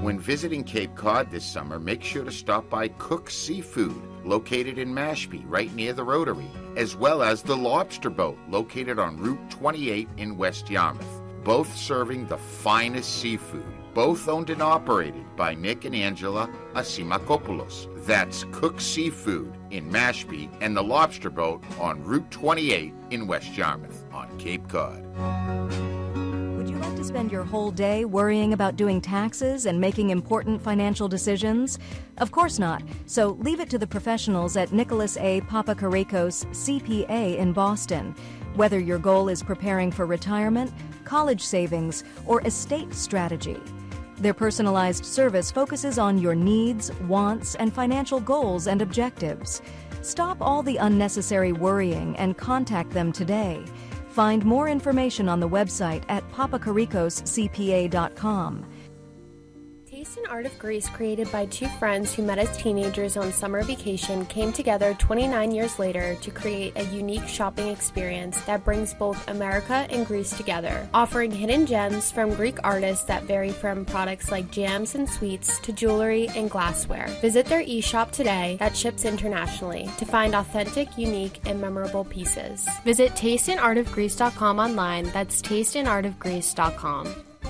When visiting Cape Cod this summer, make sure to stop by Cook's Seafood, located in Mashpee, right near the Rotary, as well as the Lobster Boat, located on Route 28 in West Yarmouth, both serving the finest seafood. Both owned and operated by Nick and Angela Asimakopoulos. That's Cook's Seafood in Mashpee and the Lobster Boat on Route 28 in West Yarmouth on Cape Cod. Would you like to spend your whole day worrying about doing taxes and making important financial decisions? Of course not. So leave it to the professionals at Nicholas A. Papakarikos CPA in Boston. Whether your goal is preparing for retirement, college savings, or estate strategy, their personalized service focuses on your needs, wants, and financial goals and objectives. Stop all the unnecessary worrying and contact them today. Find more information on the website at papakarikoscpa.com. Taste and Art of Greece, created by two friends who met as teenagers on summer vacation, came together 29 years later to create a unique shopping experience that brings both America and Greece together, offering hidden gems from Greek artists that vary from products like jams and sweets to jewelry and glassware. Visit their e-shop today that ships internationally to find authentic, unique, and memorable pieces. Visit tasteandartofgreece.com online. That's tasteandartofgreece.com.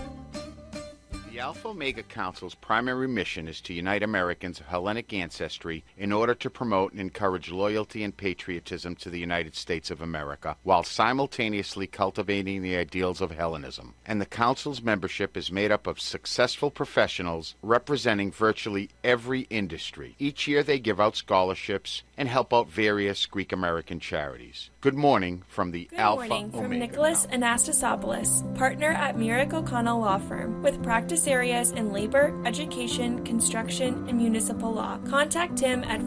The Alpha Omega Council's primary mission is to unite Americans of Hellenic ancestry in order to promote and encourage loyalty and patriotism to the United States of America, while simultaneously cultivating the ideals of Hellenism. And the Council's membership is made up of successful professionals representing virtually every industry. Each year they give out scholarships and help out various Greek-American charities. Good morning from the Alpha Omega. Good morning from Nicholas Anastasopoulos, partner at Merrick O'Connell Law Firm, with practice areas in labor, education, construction, and municipal law. Contact him at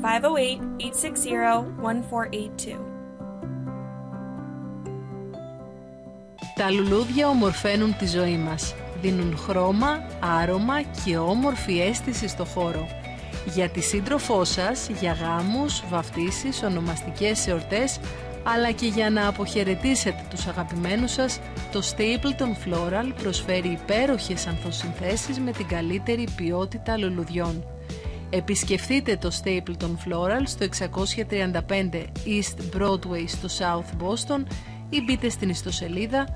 508-860-1482. Τα λουλούδια ομορφαίνουν τη ζωή μας. Δίνουν χρώμα, άρωμα και όμορφη αίσθηση στο χώρο. Για τη σύντροφό σας, για γάμους, βαφτίσεις, ονομαστικές εορτές, αλλά και για να αποχαιρετήσετε τους αγαπημένους σας, το Stapleton Floral προσφέρει υπέροχες ανθοσυνθέσεις με την καλύτερη ποιότητα λουλουδιών. Επισκεφτείτε το Stapleton Floral στο 635 East Broadway στο South Boston ή μπείτε στην ιστοσελίδα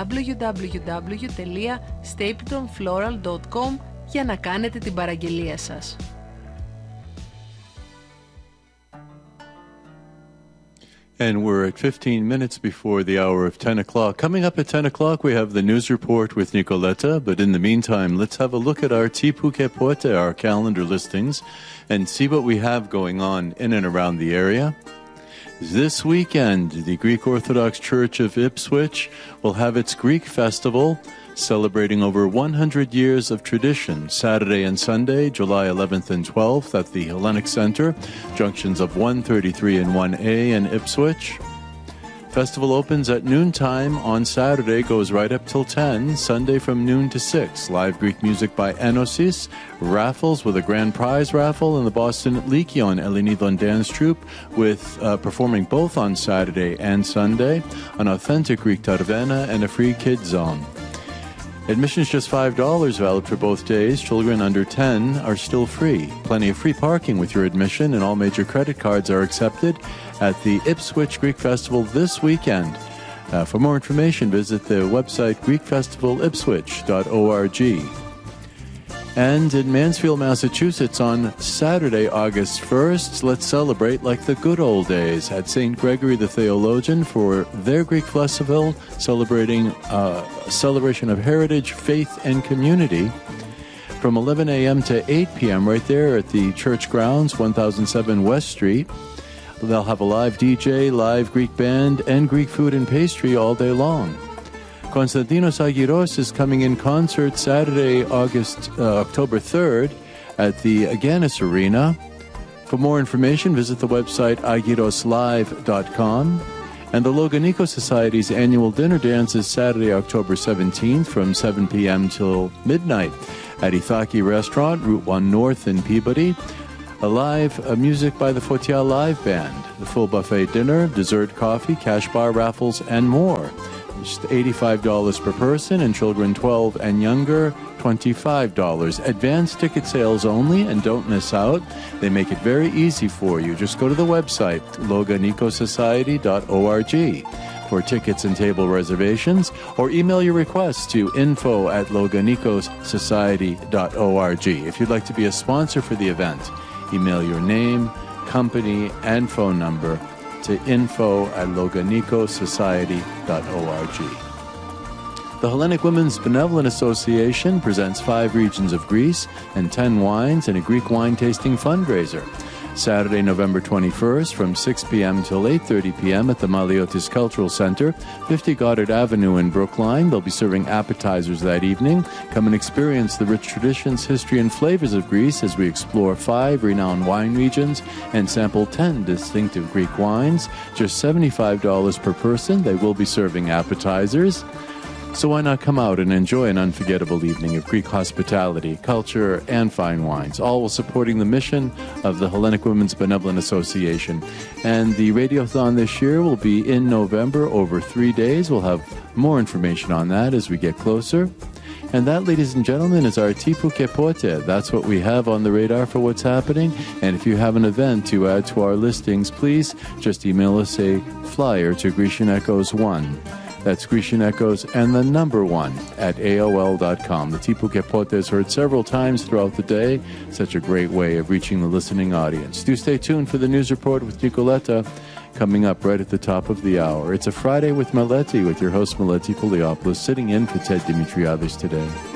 www.stapletonfloral.com για να κάνετε την παραγγελία σας. And we're at 15 minutes before the hour of 10 o'clock. Coming up at 10 o'clock, we have the news report with Nicoletta. But in the meantime, let's have a look at our Tipuke Pote, our calendar listings, and see what we have going on in and around the area. This weekend, the Greek Orthodox Church of Ipswich will have its Greek festival, celebrating over 100 years of tradition, Saturday and Sunday, July 11th and 12th at the Hellenic Center, junctions of 133 and 1A in Ipswich. Festival opens at noontime on Saturday, goes right up till 10, Sunday from noon to 6. Live Greek music by Enosis, raffles with a grand prize raffle, and the Boston Lyceon Elinidon Dance Troupe with performing both on Saturday and Sunday, an authentic Greek tarvena and a free kids zone. Admission is just $5, valid for both days. Children under 10 are still free. Plenty of free parking with your admission, and all major credit cards are accepted at the Ipswich Greek Festival this weekend. For more information, visit the website greekfestivalipswich.org. And in Mansfield, Massachusetts on Saturday, August 1st, let's celebrate like the good old days at St. Gregory the Theologian for their Greek festival, celebrating a celebration of heritage, faith, and community from 11 a.m. to 8 p.m. right there at the church grounds, 1007 West Street. They'll have a live DJ, live Greek band, and Greek food and pastry all day long. Konstantinos Agiros is coming in concert Saturday, October 3rd at the Aganis Arena. For more information, visit the website agiroslive.com. And the Loganiko Society's annual dinner dance is Saturday, October 17th from 7 p.m. till midnight at Ithaki Restaurant, Route 1 North in Peabody. A live music by the Fotial Live Band. The full buffet dinner, dessert, coffee, cash bar raffles, and more. Just $85 per person, and children 12 and younger, $25. Advanced ticket sales only, and don't miss out. They make it very easy for you. Just go to the website, loganicosociety.org, for tickets and table reservations, or email your requests to info@loganicosociety.org. If you'd like to be a sponsor for the event, email your name, company, and phone number to info@loganicosociety.org. The Hellenic Women's Benevolent Association presents 5 regions of Greece and 10 wines and a Greek wine tasting fundraiser. Saturday, November 21st from 6 p.m. till 8:30 p.m. at the Maliotis Cultural Center, 50 Goddard Avenue in Brookline. They'll be serving appetizers that evening. Come and experience the rich traditions, history, and flavors of Greece as we explore 5 renowned wine regions and sample 10 distinctive Greek wines. Just $75 per person. They will be serving appetizers. So why not come out and enjoy an unforgettable evening of Greek hospitality, culture, and fine wines, all while supporting the mission of the Hellenic Women's Benevolent Association. And the Radiothon this year will be in November over 3 days. We'll have more information on that as we get closer. And that, ladies and gentlemen, is our Tipu Kepote. That's what we have on the radar for what's happening. And if you have an event to add to our listings, please just email us a flyer to Grecian Echoes 1. That's Grecian Echoes and the number 1 at AOL.com. The Tipu Kepote is heard several times throughout the day. Such a great way of reaching the listening audience. Do stay tuned for the news report with Nicoletta coming up right at the top of the hour. It's a Friday with Meleti, with your host Meleti Poliopoulos, sitting in for Ted Dimitriadis today.